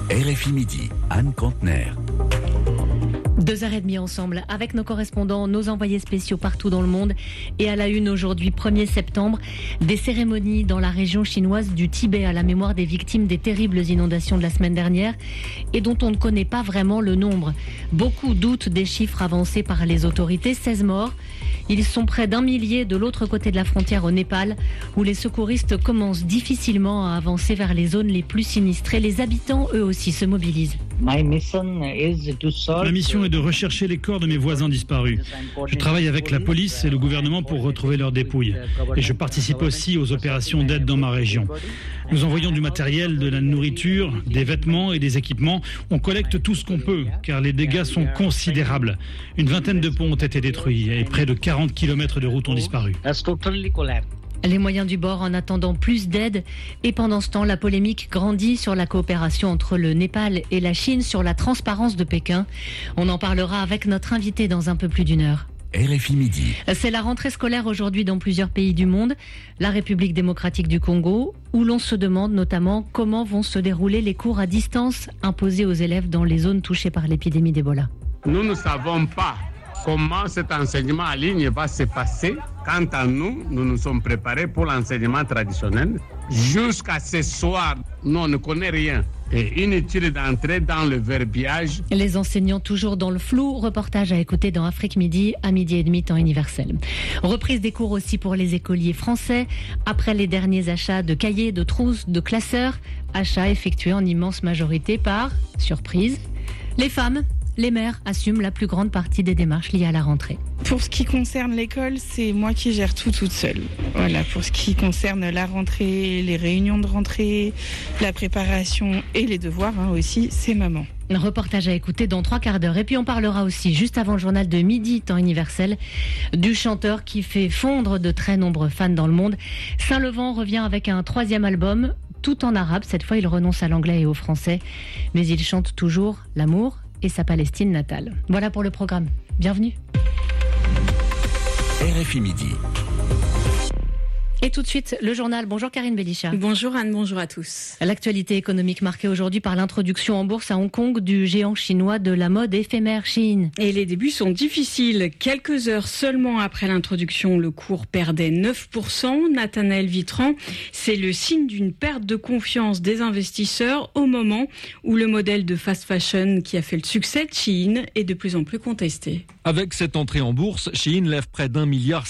RFI Midi, Anne Contener. 2h30 ensemble avec nos correspondants, nos envoyés spéciaux partout dans le monde. Et à la une aujourd'hui, 1er septembre, des cérémonies dans la région chinoise du Tibet à la mémoire des victimes des terribles inondations de la semaine dernière et dont on ne connaît pas vraiment le nombre. Beaucoup doutent des chiffres avancés par les autorités, 16 morts. Ils sont près d'1 millier de l'autre côté de la frontière au Népal, où les secouristes commencent difficilement à avancer vers les zones les plus sinistrées. Les habitants, eux aussi, se mobilisent. Ma mission est de rechercher les corps de mes voisins disparus. Je travaille avec la police et le gouvernement pour retrouver leurs dépouilles. Et je participe aussi aux opérations d'aide dans ma région. Nous envoyons du matériel, de la nourriture, des vêtements et des équipements. On collecte tout ce qu'on peut, car les dégâts sont considérables. Une vingtaine de ponts ont été détruits et près de 40 km de routes ont disparu. Les moyens du bord en attendant plus d'aide. Et pendant ce temps, la polémique grandit sur la coopération entre le Népal et la Chine sur la transparence de Pékin. On en parlera avec notre invité dans un peu plus d'une heure. RFI Midi. C'est la rentrée scolaire aujourd'hui dans plusieurs pays du monde. La République démocratique du Congo, où l'on se demande notamment comment vont se dérouler les cours à distance imposés aux élèves dans les zones touchées par l'épidémie d'Ebola. Nous ne savons pas comment cet enseignement en ligne va se passer. Quant à nous, nous nous sommes préparés pour l'enseignement traditionnel. Jusqu'à ce soir, nous, on ne connaît rien. Et inutile d'entrer dans le verbiage. Les enseignants toujours dans le flou. Reportage à écouter dans Afrique Midi, à 12h30 temps universel. Reprise des cours aussi pour les écoliers français. Après les derniers achats de cahiers, de trousses, de classeurs. Achats effectués en immense majorité par, surprise, les femmes. Les mères assument la plus grande partie des démarches liées à la rentrée. Pour ce qui concerne l'école, c'est moi qui gère tout toute seule. Voilà, pour ce qui concerne la rentrée, les réunions de rentrée, la préparation et les devoirs aussi, c'est maman. Un reportage à écouter dans 3 quarts d'heure. Et puis on parlera aussi, juste avant le journal de midi, temps universel, du chanteur qui fait fondre de très nombreux fans dans le monde. Saint-Levant revient avec un 3e album, tout en arabe. Cette fois, il renonce à l'anglais et au français. Mais il chante toujours l'amour et sa Palestine natale. Voilà pour le programme. Bienvenue. RFI Midi. Et tout de suite, le journal. Bonjour Karine Bélicha. Bonjour Anne, bonjour à tous. L'actualité économique marquée aujourd'hui par l'introduction en bourse à Hong Kong du géant chinois de la mode éphémère Shein. Et les débuts sont difficiles. Quelques heures seulement après l'introduction, le cours perdait 9%. Nathanaël Vitran, c'est le signe d'une perte de confiance des investisseurs au moment où le modèle de fast fashion qui a fait le succès de Shein est de plus en plus contesté. Avec cette entrée en bourse, Shein lève près d'1,5 milliard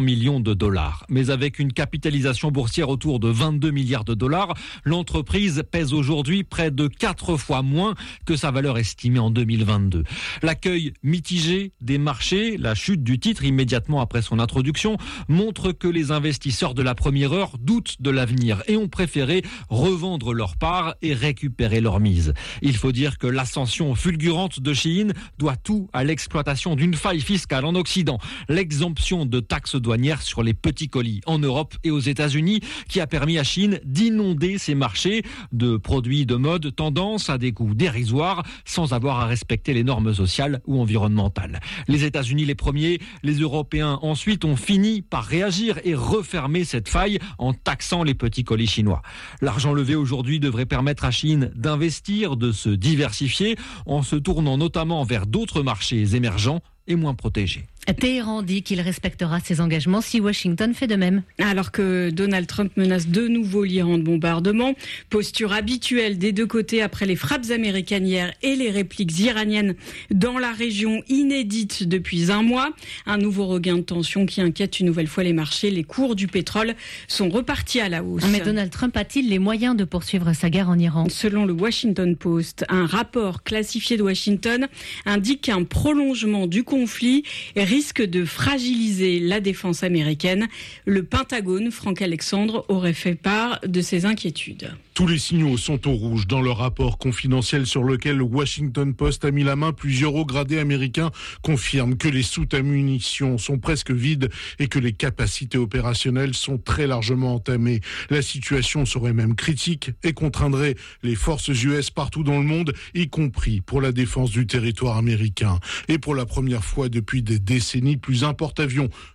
de dollars. Mais avec une capitalisation boursière autour de 22 milliards de dollars, l'entreprise pèse aujourd'hui près de 4 fois moins que sa valeur estimée en 2022. L'accueil mitigé des marchés, la chute du titre immédiatement après son introduction, montre que les investisseurs de la première heure doutent de l'avenir et ont préféré revendre leur part et récupérer leur mise. Il faut dire que l'ascension fulgurante de Shein doit tout à l'exploitation d'une faille fiscale en Occident, l'exemption de taxes douanières sur les petits colis en Europe et aux États-Unis, qui a permis à Chine d'inonder ses marchés de produits de mode tendance à des coûts dérisoires sans avoir à respecter les normes sociales ou environnementales. Les États-Unis les premiers, les Européens ensuite ont fini par réagir et refermer cette faille en taxant les petits colis chinois. L'argent levé aujourd'hui devrait permettre à Chine d'investir, de se diversifier en se tournant notamment vers d'autres marchés émergents et moins protégés. Téhéran dit qu'il respectera ses engagements si Washington fait de même. Alors que Donald Trump menace de nouveau l'Iran de bombardement, posture habituelle des deux côtés après les frappes américaines hier et les répliques iraniennes dans la région inédite depuis un mois. Un nouveau regain de tension qui inquiète une nouvelle fois les marchés. Les cours du pétrole sont repartis à la hausse. Mais Donald Trump a-t-il les moyens de poursuivre sa guerre en Iran ? Selon le Washington Post, un rapport classifié de Washington indique qu'un prolongement du conflit risque de fragiliser la défense américaine. Le Pentagone, Franck Alexandre, aurait fait part de ses inquiétudes. Tous les signaux sont au rouge dans le rapport confidentiel sur lequel le Washington Post a mis la main. Plusieurs hauts gradés américains confirment que les soutes à munitions sont presque vides et que les capacités opérationnelles sont très largement entamées. La situation serait même critique et contraindrait les forces US partout dans le monde, y compris pour la défense du territoire américain. Et pour la première fois depuis des décennies, plus un porte-avions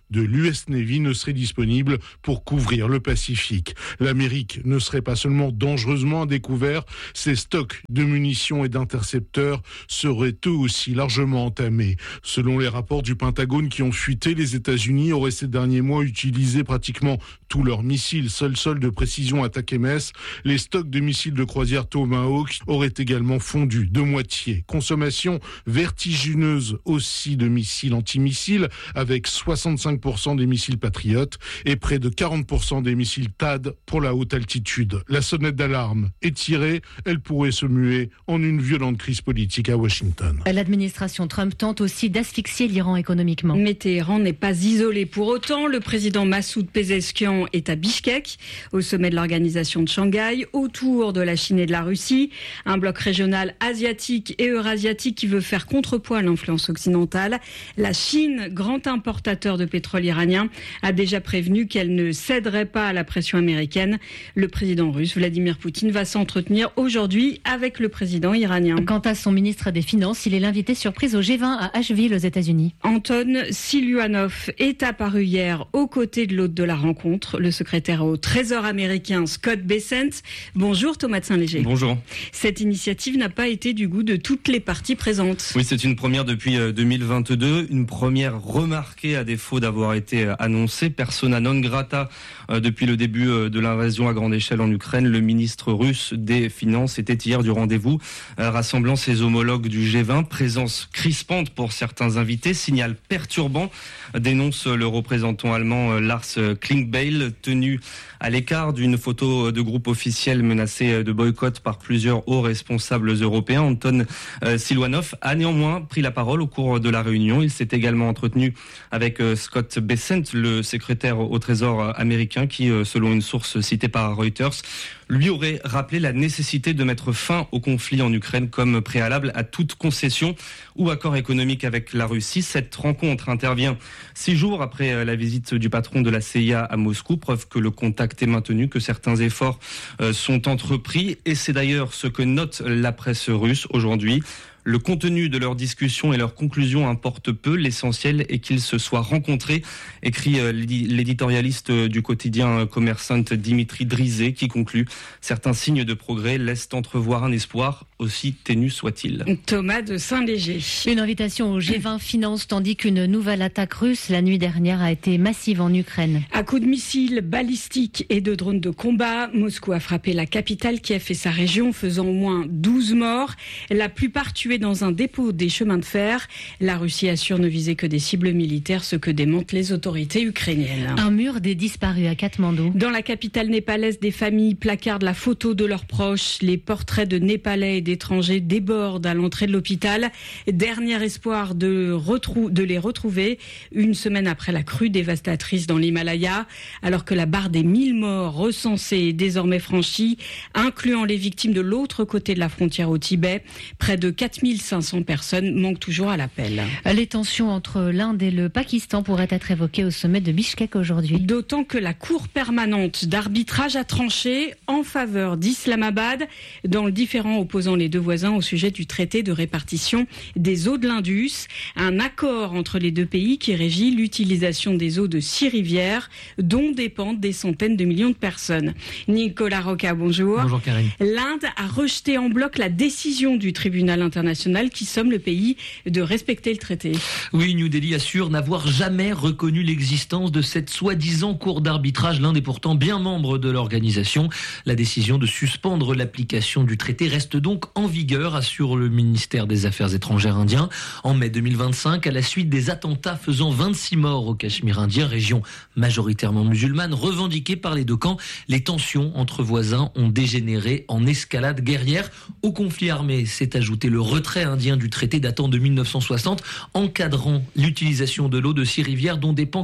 de l'US Navy ne seraient disponibles pour couvrir le Pacifique. L'Amérique ne serait pas seulement dangereusement à découvert, ses stocks de munitions et d'intercepteurs seraient eux aussi largement entamés. Selon les rapports du Pentagone qui ont fuité, les États-Unis auraient ces derniers mois utilisé pratiquement tous leurs missiles sol-sol de précision Attack-MS. Les stocks de missiles de croisière Tomahawk auraient également fondu de moitié. Consommation vertigineuse aussi de missiles antimissiles, avec 65% des missiles Patriot et près de 40% des missiles THAAD pour la haute altitude. La sonnette d'alarme est tirée, elle pourrait se muer en une violente crise politique à Washington. L'administration Trump tente aussi d'asphyxier l'Iran économiquement. Mais Téhéran n'est pas isolé pour autant. Le président Massoud Pezeshkian est à Bishkek, au sommet de l'organisation de Shanghai, autour de la Chine et de la Russie. Un bloc régional asiatique et eurasiatique qui veut faire contrepoids à l'influence occidentale. La Chine, grand importateur de pétrole iranien, a déjà prévenu qu'elle ne céderait pas à la pression américaine. Le président russe, Vladimir Poutine, va s'entretenir aujourd'hui avec le président iranien. Quant à son ministre des Finances, il est l'invité surprise au G20 à Asheville, aux États-Unis. Anton Siluanov est apparu hier aux côtés de l'hôte de la rencontre, le secrétaire au Trésor américain Scott Bessent. Bonjour Thomas de Saint-Léger. Bonjour. Cette initiative n'a pas été du goût de toutes les parties présentes. Oui, c'est une première depuis 2022, une première remarquée à défaut d'avoir été annoncée. Persona non grata depuis le début de l'invasion à grande échelle en Ukraine. Le ministre russe des Finances était hier du rendez-vous, rassemblant ses homologues du G20. Présence crispante pour certains invités, signal perturbant, dénonce le représentant allemand Lars Klingbeil, tenu à l'écart d'une photo de groupe officiel menacé de boycott par plusieurs hauts responsables européens. Anton Siluanov a néanmoins pris la parole au cours de la réunion. Il s'est également entretenu avec Scott Bessent, le secrétaire au Trésor américain, qui, selon une source citée par Reuters, lui aurait rappelé la nécessité de mettre fin au conflit en Ukraine comme préalable à toute concession ou accord économique avec la Russie. Cette rencontre intervient 6 jours après la visite du patron de la CIA à Moscou, preuve que le contact est maintenu, que certains efforts sont entrepris. Et c'est d'ailleurs ce que note la presse russe aujourd'hui. Le contenu de leur discussion et leurs conclusions importent peu. L'essentiel est qu'ils se soient rencontrés, écrit l'éditorialiste du quotidien Commerçant Dimitri Drizé, qui conclut « Certains signes de progrès laissent entrevoir un espoir, aussi ténu soit-il ». Thomas de Saint-Léger. Une invitation au G20 Finance, tandis qu'une nouvelle attaque russe la nuit dernière a été massive en Ukraine. À coups de missiles balistiques et de drones de combat, Moscou a frappé la capitale Kiev et sa région, faisant au moins 12 morts, la plupart tués dans un dépôt des chemins de fer. La Russie assure ne viser que des cibles militaires, ce que démentent les autorités ukrainiennes. Un mur des disparus à Katmandou. Dans la capitale népalaise, des familles placardent la photo de leurs proches. Les portraits de Népalais et d'étrangers débordent à l'entrée de l'hôpital. Dernier espoir de les retrouver une semaine après la crue dévastatrice dans l'Himalaya, alors que la barre des 1000 morts recensés est désormais franchie, incluant les victimes de l'autre côté de la frontière au Tibet. Près de 4500 personnes manquent toujours à l'appel. Les tensions entre l'Inde et le Pakistan pourraient être évoquées au sommet de Bishkek aujourd'hui. D'autant que la Cour permanente d'arbitrage a tranché en faveur d'Islamabad dans le différend opposant les deux voisins au sujet du traité de répartition des eaux de l'Indus. Un accord entre les deux pays qui régit l'utilisation des eaux de 6 rivières dont dépendent des centaines de millions de personnes. Nicolas Roca, bonjour. Bonjour Karine. L'Inde a rejeté en bloc la décision du tribunal international qui somme le pays de respecter le traité. Oui, New Delhi assure n'avoir jamais reconnu l'existence de cette soi-disant cour d'arbitrage. L'Inde est pourtant bien membre de l'organisation. La décision de suspendre l'application du traité reste donc en vigueur, assure le ministère des Affaires étrangères indien. En mai 2025, à la suite des attentats faisant 26 morts au Cachemire indien, région majoritairement musulmane, revendiquée par les deux camps, les tensions entre voisins ont dégénéré en escalade guerrière. Au conflit armé s'est ajouté le retrait indien du traité datant de 1960, encadrant l'utilisation de l'eau de 6 rivières dont dépend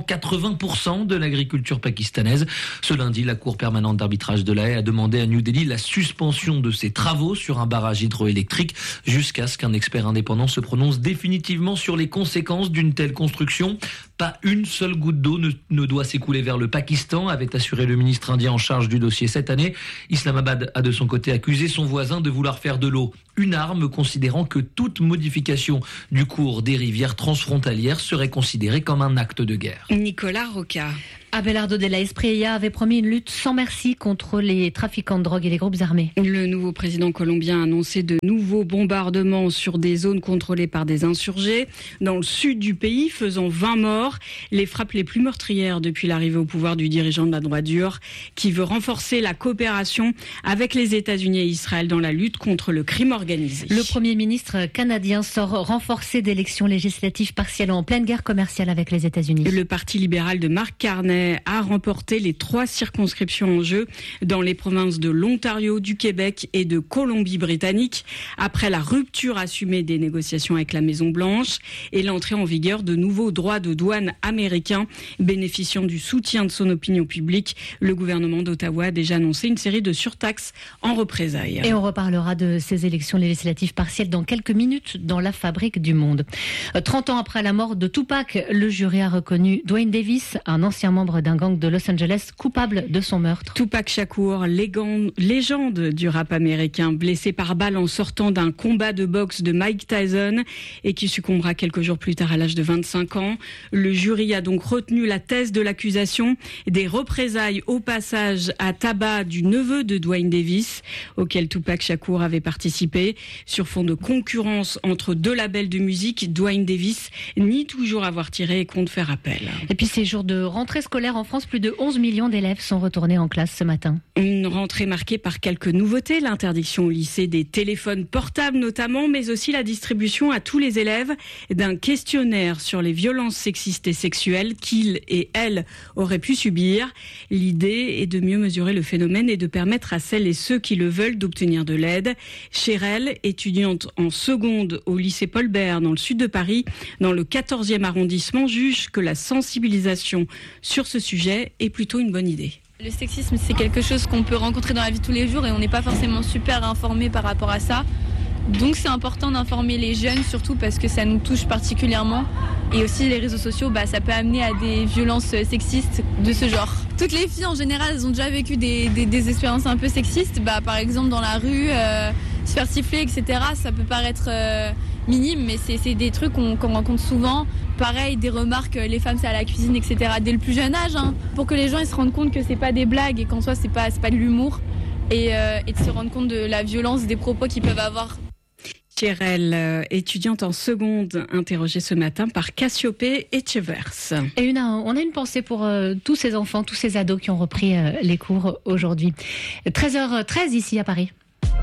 80% de l'agriculture pakistanaise. Ce lundi, la Cour permanente d'arbitrage de La Haye a demandé à New Delhi la suspension de ses travaux sur un barrage hydroélectrique jusqu'à ce qu'un expert indépendant se prononce définitivement sur les conséquences d'une telle construction. Pas une seule goutte d'eau ne doit s'écouler vers le Pakistan, avait assuré le ministre indien en charge du dossier cette année. Islamabad a de son côté accusé son voisin de vouloir faire de l'eau une arme, considérant que toute modification du cours des rivières transfrontalières serait considérée comme un acte de guerre. Nicolas Roca. Abelardo de la Espriella avait promis une lutte sans merci contre les trafiquants de drogue et les groupes armés. Le nouveau président colombien a annoncé de nouveaux bombardements sur des zones contrôlées par des insurgés dans le sud du pays, faisant 20 morts. Les frappes les plus meurtrières depuis l'arrivée au pouvoir du dirigeant de la droite dure, qui veut renforcer la coopération avec les États-Unis et Israël dans la lutte contre le crime organisé. Le Premier ministre canadien sort renforcé d'élections législatives partielles en pleine guerre commerciale avec les États-Unis. Le Parti libéral de Mark Carney a remporté les 3 circonscriptions en jeu dans les provinces de l'Ontario, du Québec et de Colombie-Britannique, après la rupture assumée des négociations avec la Maison-Blanche et l'entrée en vigueur de nouveaux droits de douane américains bénéficiant du soutien de son opinion publique. Le gouvernement d'Ottawa a déjà annoncé une série de surtaxes en représailles. Et on reparlera de ces élections législatives partielles dans quelques minutes dans la Fabrique du Monde. 30 ans après la mort de Tupac, le jury a reconnu Duane Davis, un ancien membre d'un gang de Los Angeles, coupable de son meurtre. Tupac Shakur, légende du rap américain, blessé par balle en sortant d'un combat de boxe de Mike Tyson et qui succombera quelques jours plus tard à l'âge de 25 ans. Le jury a donc retenu la thèse de l'accusation des représailles au passage à tabac du neveu de Duane Davis, auquel Tupac Shakur avait participé. Sur fond de concurrence entre 2 labels de musique, Duane Davis nie toujours avoir tiré et compte faire appel. Et puis ces jours de rentrée scolaire en France, plus de 11 millions d'élèves sont retournés en classe ce matin. Une rentrée marquée par quelques nouveautés, l'interdiction au lycée des téléphones portables notamment, mais aussi la distribution à tous les élèves d'un questionnaire sur les violences sexistes et sexuelles qu'ils et elles auraient pu subir. L'idée est de mieux mesurer le phénomène et de permettre à celles et ceux qui le veulent d'obtenir de l'aide. Chérelle, étudiante en seconde au lycée Paul Bert dans le sud de Paris, dans le 14e arrondissement, juge que la sensibilisation sur ce sujet est plutôt une bonne idée. Le sexisme, c'est quelque chose qu'on peut rencontrer dans la vie de tous les jours et on n'est pas forcément super informé par rapport à ça. Donc c'est important d'informer les jeunes, surtout parce que ça nous touche particulièrement. Et aussi les réseaux sociaux, ça peut amener à des violences sexistes de ce genre. Toutes les filles en général, elles ont déjà vécu des expériences un peu sexistes. Par exemple dans la rue, se faire siffler, etc. Ça peut paraître minime, mais c'est des trucs qu'on rencontre souvent. Pareil, des remarques, les femmes c'est à la cuisine, etc. dès le plus jeune âge, pour que les gens ils se rendent compte que c'est pas des blagues et qu'en soi c'est pas de l'humour et de se rendre compte de la violence des propos qu'ils peuvent avoir. Chérelle, étudiante en seconde, interrogée ce matin par Cassiopée et Chevers. Et on a une pensée pour tous ces enfants, tous ces ados qui ont repris les cours aujourd'hui. 13h13 ici à Paris.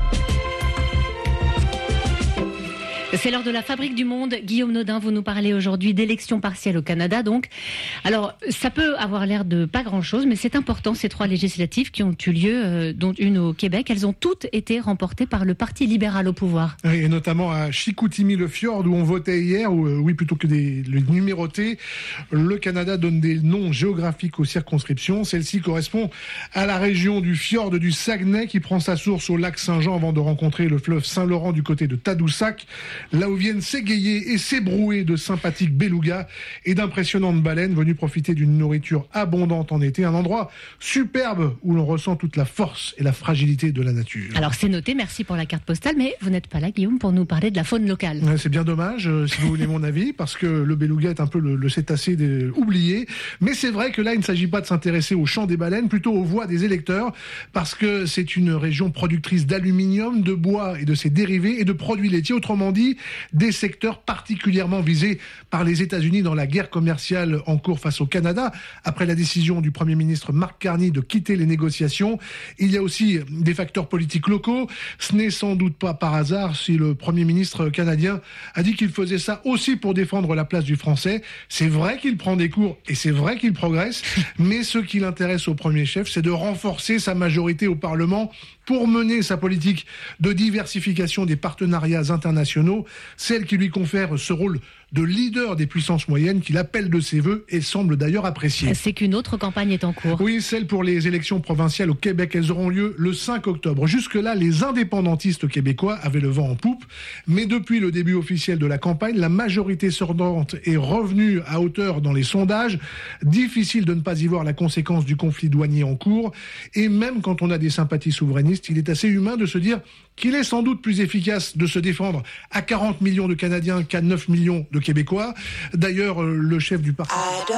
C'est l'heure de la Fabrique du Monde. Guillaume Nodin, vous nous parlez aujourd'hui d'élections partielles au Canada, donc. Alors, ça peut avoir l'air de pas grand-chose, mais c'est important, ces 3 législatives qui ont eu lieu, dont une au Québec. Elles ont toutes été remportées par le Parti libéral au pouvoir. Et notamment à Chicoutimi-le-Fjord, où on votait hier, où, plutôt que le numéroter, le Canada donne des noms géographiques aux circonscriptions. Celle-ci correspond à la région du fjord du Saguenay, qui prend sa source au lac Saint-Jean avant de rencontrer le fleuve Saint-Laurent du côté de Tadoussac. Là où viennent s'égayer et s'ébrouer de sympathiques belugas et d'impressionnantes baleines venues profiter d'une nourriture abondante en été. Un endroit superbe où l'on ressent toute la force et la fragilité de la nature. Alors c'est noté, merci pour la carte postale, mais vous n'êtes pas là, Guillaume, pour nous parler de la faune locale. C'est bien dommage, si vous voulez mon avis, parce que le beluga est un peu le cétacé oublié. Mais c'est vrai que là, il ne s'agit pas de s'intéresser au chant des baleines, plutôt aux voix des électeurs, parce que c'est une région productrice d'aluminium, de bois et de ses dérivés et de produits laitiers, autrement dit, des secteurs particulièrement visés par les États-Unis dans la guerre commerciale en cours face au Canada. Après la décision du Premier ministre Mark Carney de quitter les négociations, il y a aussi des facteurs politiques locaux. Ce n'est sans doute pas par hasard si le Premier ministre canadien a dit qu'il faisait ça aussi pour défendre la place du français. C'est vrai qu'il prend des cours et c'est vrai qu'il progresse, mais ce qui l'intéresse au premier chef, c'est de renforcer sa majorité au Parlement pour mener sa politique de diversification des partenariats internationaux, celle qui lui confère ce rôle de leader des puissances moyennes qu'il appelle de ses voeux et semble d'ailleurs apprécier. C'est qu'une autre campagne est en cours. Oui, celle pour les élections provinciales au Québec. Elles auront lieu le 5 octobre. Jusque-là, les indépendantistes québécois avaient le vent en poupe. Mais depuis le début officiel de la campagne, la majorité sortante est revenue à hauteur dans les sondages. Difficile de ne pas y voir la conséquence du conflit douanier en cours. Et même quand on a des sympathies souverainistes, il est assez humain de se dire qu'il est sans doute plus efficace de se défendre à 40 millions de Canadiens qu'à 9 millions de Québécois. D'ailleurs, le chef du parti...